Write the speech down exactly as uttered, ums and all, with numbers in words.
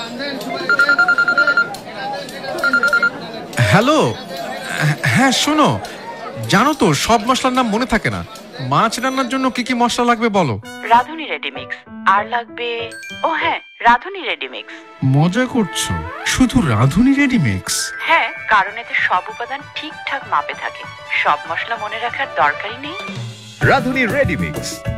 Hello, হ্যাঁ শোনো, জানো তো সব মশলার নাম মনে থাকে না। মাছ রান্নার জন্য কি কি মশলা লাগবে বলো? রাঁধুনি রেডিমিক্স। আর লাগবে, ও হ্যাঁ, রাঁধুনি রেডিমিক্স। মজা করছো? শুধু রাঁধুনি রেডিমিক্স? হ্যাঁ, কারণ এতে সব উপাদান ঠিকঠাক মাপে থাকে, সব মশলা মনে রাখার দরকারই নেই। রাঁধুনি রেডিমিক্স।